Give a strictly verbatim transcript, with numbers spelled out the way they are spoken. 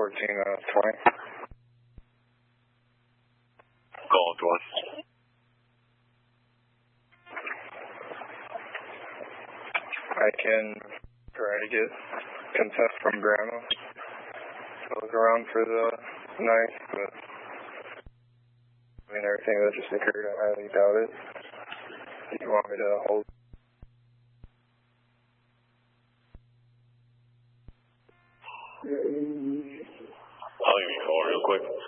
fourteen, uh, twenty. Call twenty. I can try to get consent from Grandma. I was around for the night, but I mean, everything that just occurred, I highly doubt it. You want me to hold? I'll give you a call real quick.